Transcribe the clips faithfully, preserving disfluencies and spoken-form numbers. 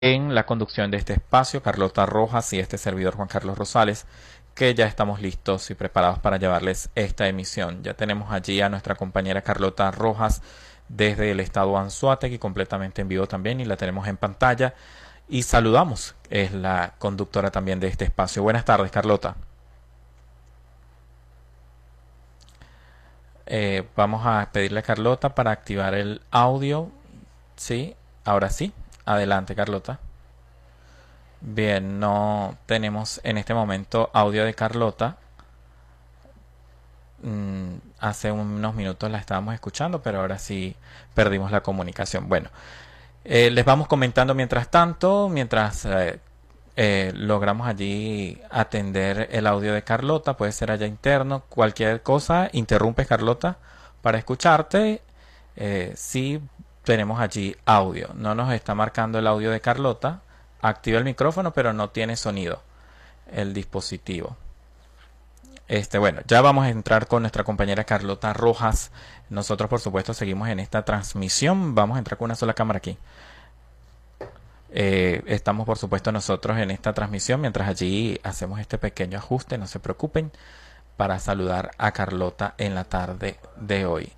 En la conducción de este espacio, Carlota Rojas y este servidor Juan Carlos Rosales, que ya estamos listos y preparados para llevarles esta emisión. Ya tenemos allí a nuestra compañera Carlota Rojas desde el estado Anzoátegui, completamente en vivo también, y la tenemos en pantalla. Y saludamos, es la conductora también de este espacio. Buenas tardes, Carlota. Eh, vamos a pedirle a Carlota para activar el audio. Sí, ahora sí. Adelante, Carlota. Bien, no tenemos en este momento audio de Carlota. Mm, hace unos minutos la estábamos escuchando, pero ahora sí perdimos la comunicación. Bueno, eh, les vamos comentando mientras tanto, mientras eh, eh, logramos allí atender el audio de Carlota, puede ser allá interno, cualquier cosa, interrumpe Carlota para escucharte. Eh, sí tenemos allí audio, no nos está marcando el audio de Carlota, activa el micrófono pero no tiene sonido el dispositivo. Este, bueno, ya vamos a entrar con nuestra compañera Carlota Rojas. Nosotros, por supuesto, seguimos en esta transmisión. Vamos a entrar con una sola cámara aquí. Eh, estamos, por supuesto, nosotros en esta transmisión, mientras allí hacemos este pequeño ajuste, no se preocupen, para saludar a Carlota en la tarde de hoy.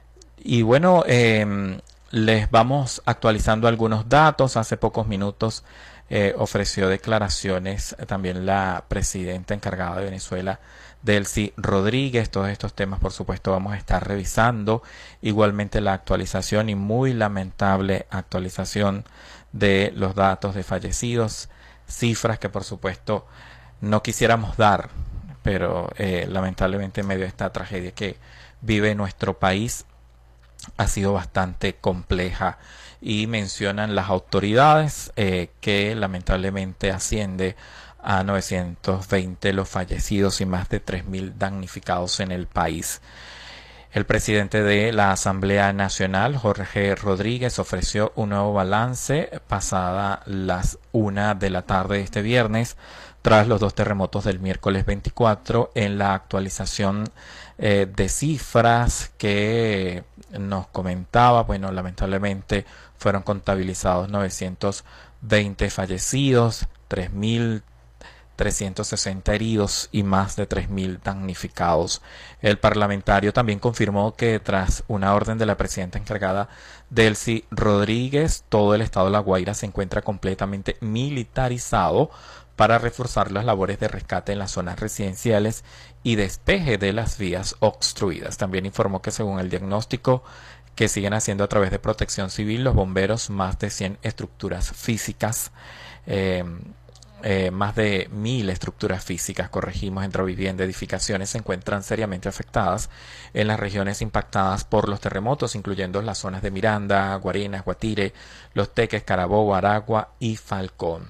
Y bueno, eh, les vamos actualizando algunos datos. Hace pocos minutos eh, ofreció declaraciones eh, también la presidenta encargada de Venezuela, Delcy Rodríguez. Todos estos temas, por supuesto, vamos a estar revisando. Igualmente la actualización y muy lamentable actualización de los datos de fallecidos, cifras que, por supuesto, no quisiéramos dar, pero eh, lamentablemente en medio de esta tragedia que vive nuestro país ha sido bastante compleja, y mencionan las autoridades eh, que lamentablemente asciende a novecientos veinte los fallecidos y más de tres mil damnificados en el país. El presidente de la Asamblea Nacional, Jorge Rodríguez, ofreció un nuevo balance pasada las una de la tarde de este viernes, tras los dos terremotos del miércoles veinticuatro, en la actualización eh, de cifras que nos comentaba. Bueno, lamentablemente fueron contabilizados novecientos veinte fallecidos, tres mil trescientos sesenta heridos y más de tres mil damnificados. El parlamentario también confirmó que tras una orden de la presidenta encargada, Delcy Rodríguez, todo el estado de La Guaira se encuentra completamente militarizado para reforzar las labores de rescate en las zonas residenciales y despeje de las vías obstruidas. También informó que según el diagnóstico que siguen haciendo a través de Protección Civil, los bomberos, más de cien estructuras físicas, eh, eh, más de mil estructuras físicas, corregimos, entre vivienda, edificaciones, se encuentran seriamente afectadas en las regiones impactadas por los terremotos, incluyendo las zonas de Miranda, Guarenas, Guatire, Los Teques, Carabobo, Aragua y Falcón.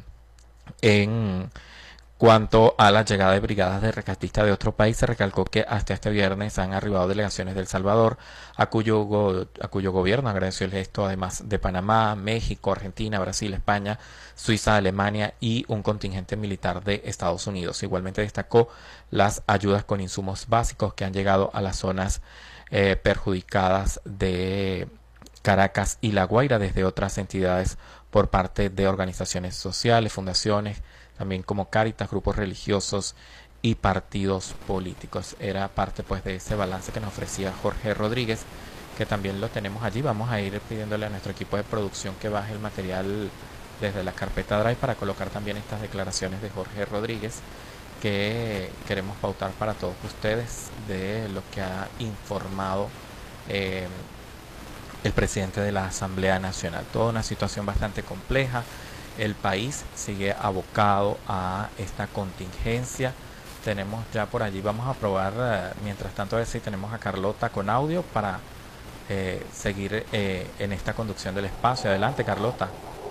En cuanto a la llegada de brigadas de rescatistas de otro país, se recalcó que hasta este viernes han arribado delegaciones de El Salvador, a cuyo, go a cuyo gobierno agradeció el gesto, además de Panamá, México, Argentina, Brasil, España, Suiza, Alemania y un contingente militar de Estados Unidos. Igualmente destacó las ayudas con insumos básicos que han llegado a las zonas eh, perjudicadas de Caracas y La Guaira desde otras entidades por parte de organizaciones sociales, fundaciones, también como Cáritas, grupos religiosos y partidos políticos. Era parte pues de ese balance que nos ofrecía Jorge Rodríguez, que también lo tenemos allí. Vamos a ir pidiéndole a nuestro equipo de producción que baje el material desde la carpeta Drive para colocar también estas declaraciones de Jorge Rodríguez, que queremos pautar para todos ustedes de lo que ha informado eh, el presidente de la Asamblea Nacional. Toda una situación bastante compleja. El país sigue abocado a esta contingencia. Tenemos ya por allí, vamos a probar, eh, mientras tanto, a ver si tenemos a Carlota con audio para eh, seguir eh, en esta conducción del espacio. Adelante, Carlota.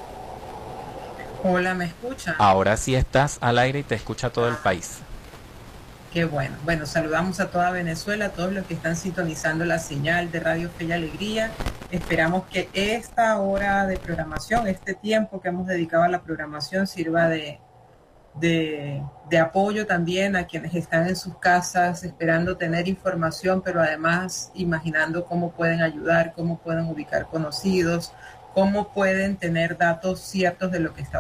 Hola, ¿me escucha? Ahora sí estás al aire y te escucha todo el Ah, país. qué bueno. Bueno, saludamos a toda Venezuela, a todos los que están sintonizando la señal de Radio Fe y Alegría. Esperamos que esta hora de programación, este tiempo que hemos dedicado a la programación, sirva de, de, de apoyo también a quienes están en sus casas esperando tener información, pero además imaginando cómo pueden ayudar, cómo pueden ubicar conocidos, cómo pueden tener datos ciertos de lo que está